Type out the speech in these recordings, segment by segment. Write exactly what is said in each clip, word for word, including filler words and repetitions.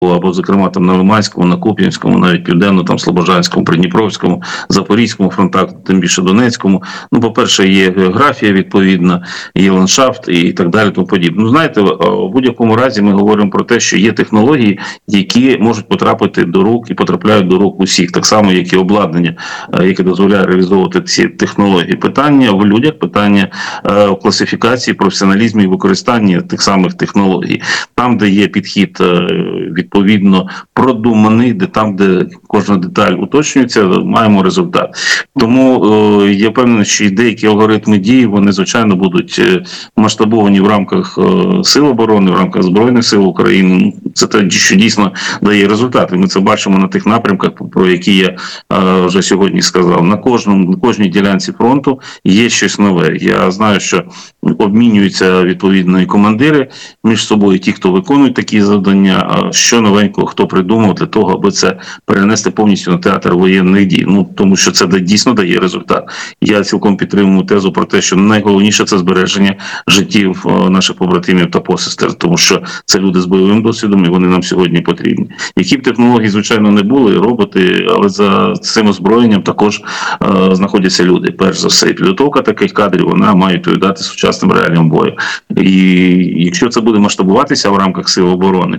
або, зокрема, там на Лиманському, на Куп'янському, навіть Південно, там Слобожанському, Придніпровському, Запорізькому фронтах, тим більше Донецькому. Ну, по-перше, є географія відповідна, є ландшафт і так далі, тому подібне. Ну, знаєте, в будь-якому разі ми говоримо про те, що є технології, які можуть потрапити до рук і потрапляють до рук усіх, так само, як і обладнання, яке дозволяє реалізовувати ці технології. Питання в людях, питання в класифікації, професіоналізмі і використанні тих самих технологій. Там, де є підхід відповідно продуманий, де там, де кожна деталь уточнюється, маємо результат. Тому е, я впевнений, що деякі алгоритми дії, вони, звичайно, будуть масштабовані в рамках е, Сил оборони, в рамках Збройних сил України. Це те, що дійсно дає результати. Ми це бачимо на тих напрямках, про які я е, вже сьогодні сказав. На кожному, на кожній ділянці фронту є щось нове. Я знаю, що обмінюються відповідно і командири між собою, ті, хто виконують такі завдання, а що новенького, хто придумав для того, аби це перенести повністю на театр воєнних дій. Ну, тому що це дійсно дає результат. Я цілком підтримую тезу про те, що найголовніше – це збереження життів наших побратимів та посестер, тому що це люди з бойовим досвідом, і вони нам сьогодні потрібні. Які б технології, звичайно, не були, роботи, але за цим озброєнням також е, знаходяться люди. Перш за все, і підготовка таких кадрів, вона має відповідати сучасним реаліям бою. І якщо це буде масштабуватися в рамках Сил оборони,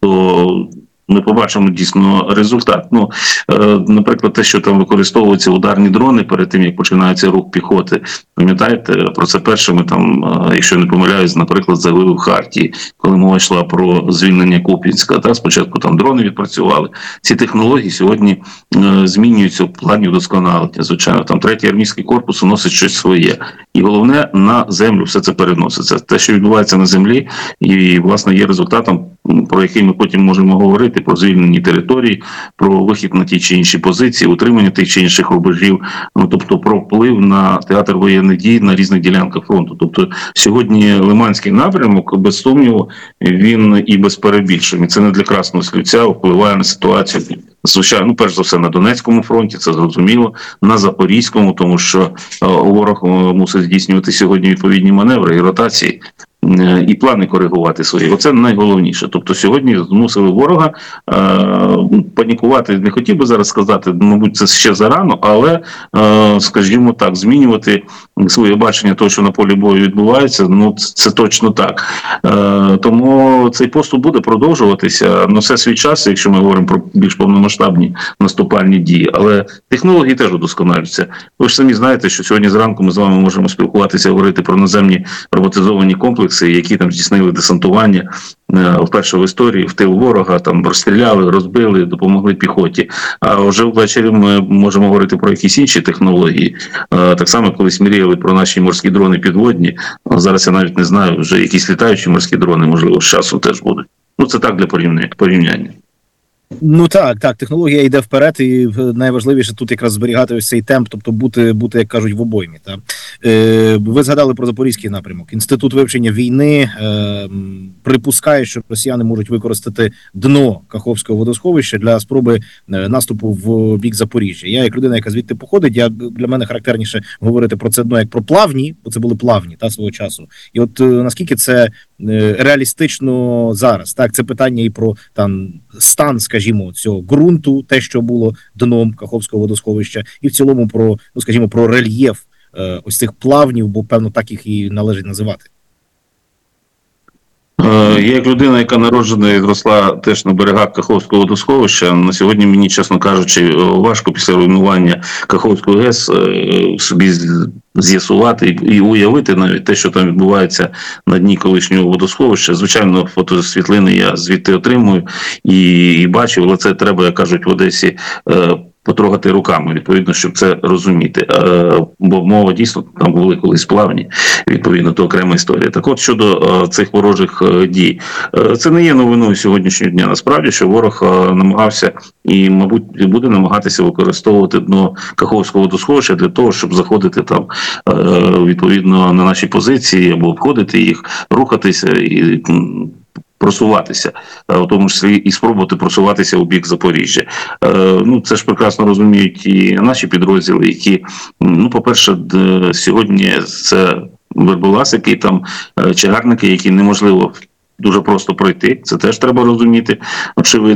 то ми побачимо дійсно результат. Ну, е, наприклад, те, що там використовуються ударні дрони перед тим, як починається рух піхоти. Пам'ятаєте, про це перше ми там, е, якщо не помиляюсь, наприклад, заявили в Хартії, коли мова йшла про звільнення Куп'янська. Та спочатку там дрони відпрацювали. Ці технології сьогодні е, змінюються в плані вдосконалення. Звичайно, там третій армійський корпус носить щось своє. І головне, на землю все це переноситься. Те, що відбувається на землі, і, власне, є результатом, про який ми потім можемо говорити, про звільнені території, про вихід на ті чи інші позиції, утримання тих чи інших рубежів, ну, тобто про вплив на театр воєнних дій на різних ділянках фронту. Тобто сьогодні Лиманський напрямок, без сумніву, він і без перебільшень. Це не для красного слівця впливає на ситуацію. Звичайно, ну, перш за все, на Донецькому фронті, це зрозуміло, на Запорізькому, тому що ворог мусить здійснювати сьогодні відповідні маневри і ротації, і плани коригувати свої. Оце найголовніше. Тобто сьогодні змусили ворога е, панікувати. Не хотів би зараз сказати, мабуть, це ще зарано, але, е, скажімо так, змінювати своє бачення того, що на полі бою відбувається, ну, це, це точно так. Е, тому цей поступ буде продовжуватися, але все свій час, якщо ми говоримо про більш повномасштабні наступальні дії. Але технології теж удосконалюються. Ви ж самі знаєте, що сьогодні зранку ми з вами можемо спілкуватися, говорити про наземні роботизовані комплекси, які там здійснили десантування вперше в історії, в тил ворога, там розстріляли, розбили, допомогли піхоті. А вже ввечері ми можемо говорити про якісь інші технології. Так само колись мріяли про наші морські дрони підводні, а зараз я навіть не знаю, вже якісь літаючі морські дрони, можливо, з часом теж будуть. Ну, це так для порівняння. Ну так, так, технологія йде вперед, і найважливіше тут якраз зберігати ось цей темп, тобто бути, бути як кажуть, в обоймі. Та? Е, ви згадали про Запорізький напрямок. Інститут вивчення війни е, припускає, що росіяни можуть використати дно Каховського водосховища для спроби е, наступу в бік Запоріжжя. Я, як людина, яка звідти походить, я, для мене характерніше говорити про це дно як про плавні, бо це були плавні та, свого часу. І от е, наскільки це е, реалістично зараз? Так, це питання і про там стан, скажімо, цього ґрунту, те, що було дном Каховського водосховища, і в цілому про, ну, скажімо, про рельєф е, ось цих плавнів, бо, певно, так їх і належить називати. Я як людина, яка народжена і зросла теж на берегах Каховського водосховища, на сьогодні мені, чесно кажучи, важко після руйнування Каховської ГЕС собі з'ясувати і уявити навіть те, що там відбувається на дні колишнього водосховища. Звичайно, фотосвітлини я звідти отримую і, і бачу, але це треба, як кажуть в Одесі, потрогати руками, відповідно, щоб це розуміти. Е, бо мова дійсно там були колись плавні, відповідно, то окрема історія. Так от, щодо е, цих ворожих е, дій. Е, це не є новиною сьогоднішнього дня. Насправді, що ворог е, намагався і, мабуть, буде намагатися використовувати дно Каховського водосховища для того, щоб заходити там, е, відповідно, на наші позиції або обходити їх, рухатися і просуватися, в тому числі і спробувати просуватися у бік Запоріжжя. Ну, це ж прекрасно розуміють і наші підрозділи, які, ну, по-перше, сьогодні це верболасики, там чагарники, які неможливо дуже просто пройти, це теж треба розуміти, очевидно.